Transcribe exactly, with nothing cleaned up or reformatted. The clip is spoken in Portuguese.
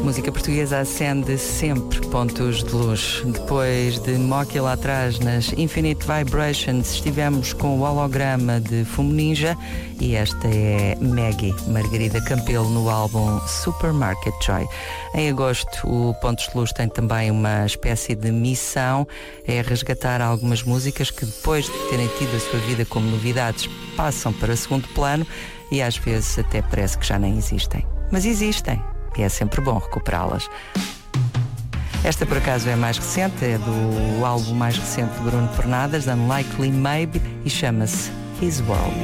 música portuguesa acende sempre pontos de luz. Depois de Moki lá atrás, nas Infinite Vibrations, estivemos com o holograma de Fumo Ninja e esta é Maggie, Margarida Campelo, no álbum Supermarket Joy. Em agosto, o Pontos de Luz tem também uma espécie de missão, é resgatar algumas músicas que depois de terem tido a sua vida como novidades, passam para segundo plano e às vezes até parece que já nem existem. Mas existem. E é sempre bom recuperá-las. Esta, por acaso, é mais recente, é do álbum mais recente de Bruno Pernadas, Unlikely Maybe, e chama-se His World.